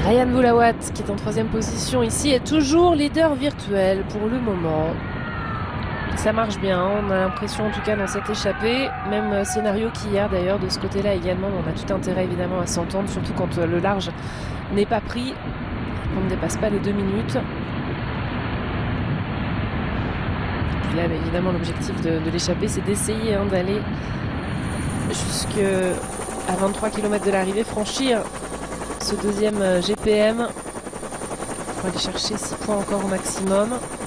Ryan Boulawat qui est en 3e position ici est toujours leader virtuel pour le moment. Ça marche bien, on a l'impression en tout cas dans cette échappée, même scénario qu'hier d'ailleurs de ce côté-là également. On a tout intérêt évidemment à s'entendre, surtout quand le large n'est pas pris, qu'on ne dépasse pas les 2 minutes. Puis là évidemment l'objectif de l'échappée c'est d'essayer d'aller jusqu'à 23 km de l'arrivée, franchir ce 2e GPM pour aller chercher 6 points encore au maximum.